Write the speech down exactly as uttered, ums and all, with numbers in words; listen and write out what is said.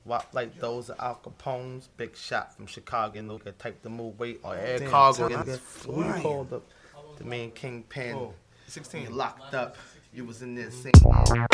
Wop like those are Al Capone's. Big shot from Chicago. And look at type the move weight or air Damn, cargo. time And is who you flying. called the, the main kingpin? Oh, sixteen. You locked up. You was in there singing.